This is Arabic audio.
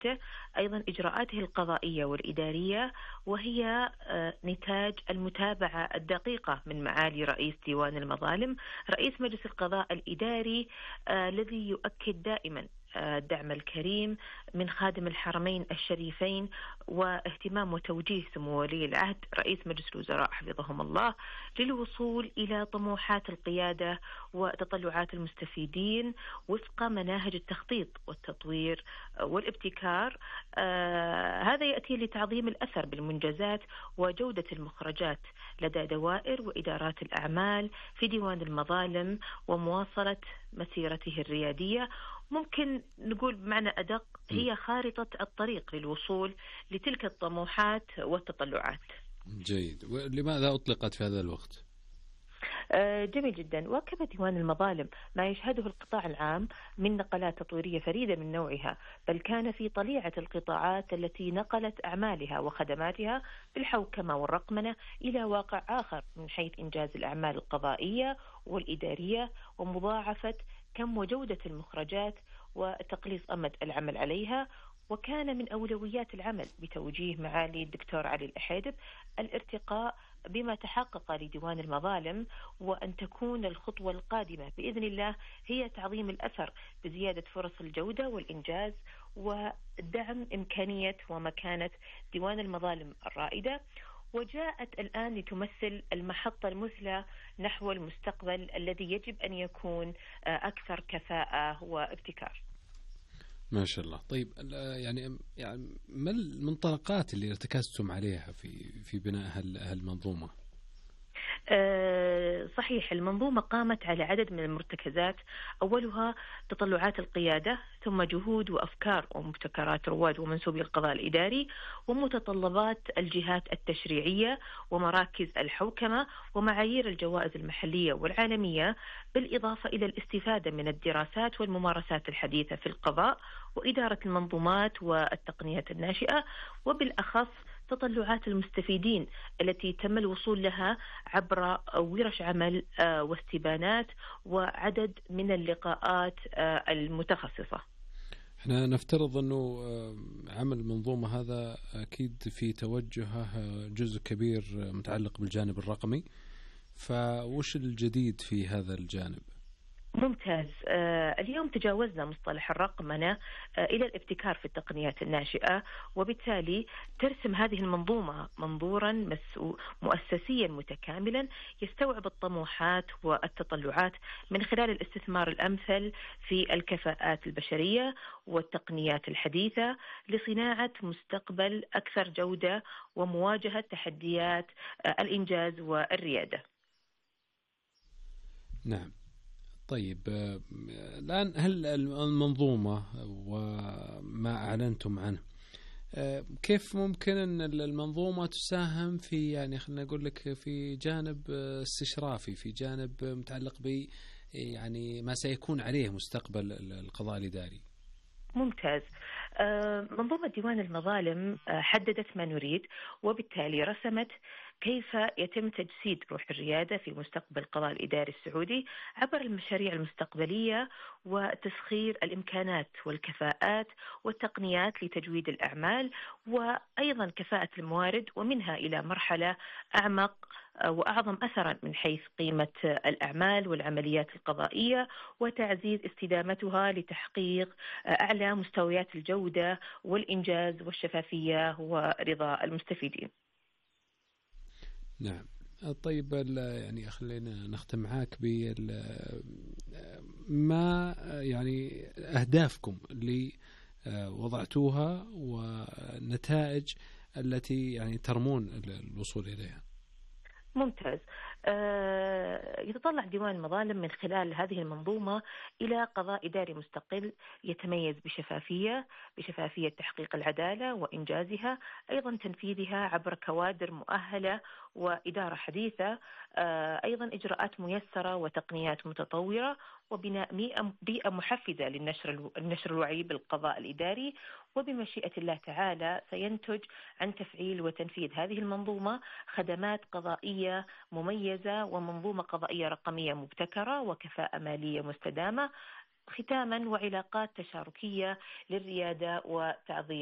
سيادته أيضا إجراءاته القضائية والإدارية، وهي نتاج المتابعة الدقيقة من معالي رئيس ديوان المظالم رئيس مجلس القضاء الإداري، الذي يؤكد دائما الدعم الكريم من خادم الحرمين الشريفين، واهتمام وتوجيه سمو ولي العهد رئيس مجلس الوزراء حفظهم الله للوصول إلى طموحات القيادة وتطلعات المستفيدين وفق مناهج التخطيط والتطوير والابتكار. هذا يأتي لتعظيم الأثر بالمنجزات وجودة المخرجات لدى دوائر وإدارات الأعمال في ديوان المظالم ومواصلة مسيرته الريادية. ممكن نقول بمعنى أدق هي خارطة الطريق للوصول لتلك الطموحات والتطلعات. جيد. ولماذا أطلقت في هذا الوقت؟ جميل جدا. واكب ديوان المظالم ما يشهده القطاع العام من نقلات تطويرية فريدة من نوعها، بل كان في طليعة القطاعات التي نقلت أعمالها وخدماتها بالحوكمة والرقمنة إلى واقع آخر من حيث إنجاز الأعمال القضائية والإدارية ومضاعفة كم وجودة المخرجات وتقليص أمد العمل عليها. وكان من أولويات العمل بتوجيه معالي الدكتور علي الأحيدب الارتقاء بما تحقق لديوان المظالم، وأن تكون الخطوة القادمة بإذن الله هي تعظيم الأثر بزيادة فرص الجودة والإنجاز ودعم إمكانية ومكانة ديوان المظالم الرائدة. وجاءت الآن لتمثل المحطة المثلى نحو المستقبل الذي يجب أن يكون أكثر كفاءة وابتكار. ما شاء الله. طيب يعني ما المنطلقات اللي ارتكزتم عليها في بناء هالمنظومة؟ صحيح، المنظومة قامت على عدد من المرتكزات، أولها تطلعات القيادة، ثم جهود وأفكار ومبتكرات رواد ومنسوبي القضاء الإداري، ومتطلبات الجهات التشريعية ومراكز الحوكمة ومعايير الجوائز المحلية والعالمية، بالإضافة إلى الاستفادة من الدراسات والممارسات الحديثة في القضاء وإدارة المنظومات والتقنيات الناشئة، وبالأخص تطلعات المستفيدين التي تم الوصول لها عبر ورش عمل واستبانات وعدد من اللقاءات المتخصصة. احنا نفترض أنه عمل المنظومة هذا أكيد في توجهه جزء كبير متعلق بالجانب الرقمي، فوش الجديد في هذا الجانب؟ ممتاز. اليوم تجاوزنا مصطلح الرقمنة إلى الابتكار في التقنيات الناشئة، وبالتالي ترسم هذه المنظومة منظورا مؤسسيا متكاملا يستوعب الطموحات والتطلعات من خلال الاستثمار الأمثل في الكفاءات البشرية والتقنيات الحديثة لصناعة مستقبل أكثر جودة ومواجهة تحديات الإنجاز والريادة. نعم. طيب الآن هل المنظومة وما أعلنتم عنه كيف ممكن أن المنظومة تساهم في يعني خلنا نقول لك في جانب استشرافي، في جانب متعلق ب يعني ما سيكون عليه مستقبل القضاء الإداري؟ ممتاز. منظومة ديوان المظالم حددت ما نريد، وبالتالي رسمت كيف يتم تجسيد روح الريادة في مستقبل القضاء الإداري السعودي عبر المشاريع المستقبلية وتسخير الإمكانات والكفاءات والتقنيات لتجويد الأعمال، وأيضا كفاءة الموارد، ومنها إلى مرحلة أعمق وأعظم أثرا من حيث قيمة الأعمال والعمليات القضائية وتعزيز استدامتها لتحقيق أعلى مستويات الجودة والإنجاز والشفافية ورضا المستفيدين. نعم. طيب يعني خلينا نختم معاك ما يعني أهدافكم اللي وضعتوها والنتائج التي يعني ترمون الوصول إليها. ممتاز. يتطلع ديوان المظالم من خلال هذه المنظومة إلى قضاء إداري مستقل يتميز بشفافية تحقيق العدالة وإنجازها، أيضا تنفيذها عبر كوادر مؤهلة وإدارة حديثة، أيضا إجراءات ميسرة وتقنيات متطورة، وبناء بيئة محفزة للنشر الوعي بالقضاء الإداري. وبمشيئة الله تعالى سينتج عن تفعيل وتنفيذ هذه المنظومة خدمات قضائية مميزة ومنظومة قضائية رقمية مبتكرة وكفاءة مالية مستدامة، ختاما، وعلاقات تشاركية للريادة وتعظيم